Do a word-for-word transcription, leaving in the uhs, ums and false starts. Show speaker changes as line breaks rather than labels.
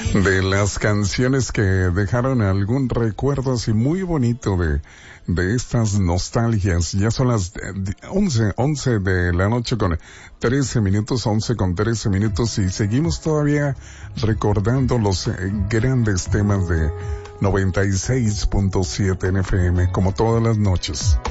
De las canciones que dejaron algún recuerdo así muy bonito de, de estas nostalgias. Ya son las once, once de la noche con trece minutos, once con trece minutos, y seguimos todavía recordando los eh, grandes temas de noventa y seis punto siete en F M, como todas las noches.